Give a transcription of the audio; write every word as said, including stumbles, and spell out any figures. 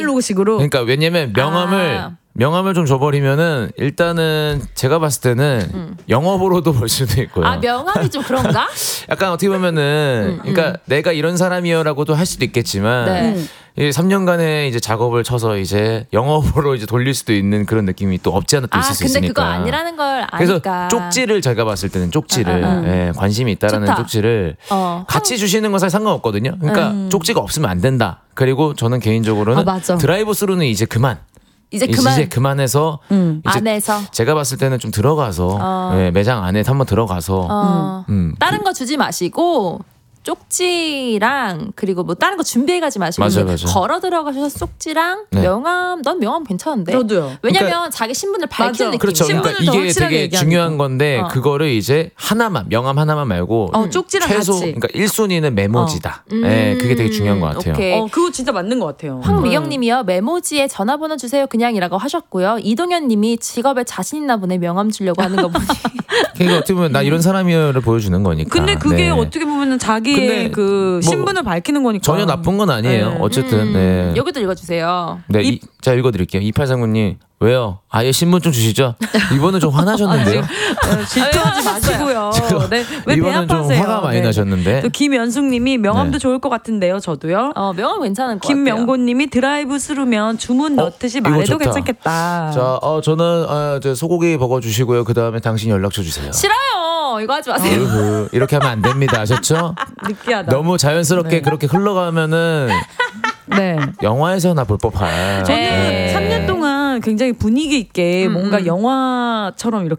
비밀로그식으로. 그러니까 왜냐면 명함을 아. 명함을 좀 줘버리면은 일단은 제가 봤을 때는 음. 영업으로도 볼 수도 있고요. 아 명함이 좀 그런가? 약간 어떻게 보면은 음, 그러니까 음. 내가 이런 사람이요라고도 할 수도 있겠지만 네. 음. 이 삼 년간의 이제 작업을 쳐서 이제 영업으로 이제 돌릴 수도 있는 그런 느낌이 또 없지 않아 또 아 있을 수 근데 있으니까. 그거 아니라는 걸 그래서 아니까. 쪽지를 제가 봤을 때는 쪽지를 아, 아, 아. 예, 관심이 있다라는 좋다. 쪽지를 어. 같이 주시는 건 사실 상관없거든요. 그러니까 음. 쪽지가 없으면 안 된다. 그리고 저는 개인적으로는 아, 맞아. 드라이브 스루는 이제 그만. 이제 그만 이제 그만해서 음. 이제 안에서 제가 봤을 때는 좀 들어가서 어. 예, 매장 안에 한번 들어가서 어. 음. 다른 거 주지 마시고 쪽지랑 그리고 뭐 다른 거 준비해 가지 마시고 맞아요, 그냥 맞아요. 걸어 들어가셔서 쪽지랑 네. 명함 넌 명함 괜찮은데 저도요. 왜냐면 그러니까- 자기 신분을 밝히는 맞아. 느낌이에요. 그렇죠. 그러니까 신분을 더 이게 확실하게 되게 얘기하니까. 중요한 건데 어. 그거를 이제 하나만 명함 하나만 말고 어, 쪽지랑 최소 같이. 그러니까 일 순위는 메모지다. 음, 예, 그게 되게 중요한 것 같아요. 오케이. 어, 그거 진짜 맞는 것 같아요. 황미경님이요 메모지에 전화번호 주세요 그냥이라고 하셨고요. 이동현님이 직업에 자신 있나 보네 명함 주려고 하는 거 보니. 그러니까 어떻게 보면 나 이런 사람이요를 보여주는 거니까. 근데 그게 네. 어떻게 보면은 자기의 근데 그 뭐 신분을 밝히는 거니까. 전혀 나쁜 건 아니에요. 네. 어쨌든 네. 여기도 읽어주세요. 네, 이, 제가 읽어드릴게요. 이팔삼구님 왜요? 아예 신분증 주시죠. 이번은 좀 화나셨는데요. 어, 질투하지 마시고요. 네. 왜 배 이번은 좀 아파하세요? 화가 많이 네. 나셨는데. 또 김연숙님이 명함도 네. 좋을 것 같은데요. 저도요. 어 명함 괜찮은 것 같아요. 김명곤님이 드라이브 스루면 주문 어, 넣듯이 이거 말해도 좋다. 괜찮겠다. 자, 어, 저는 어, 저 소고기 버거 주시고요. 그 다음에 당신 연락처 주세요. 싫어요. 이거 하지 마세요. 으흐, 이렇게 하면 안 됩니다. 아셨죠? 느끼하다. 너무 자연스럽게 네. 그렇게 흘러가면은 네. 영화에서나 볼 법한. 저는 네. 삼 년 동안 굉장히 분위기 있게 음, 뭔가 음. 영화처럼 이렇게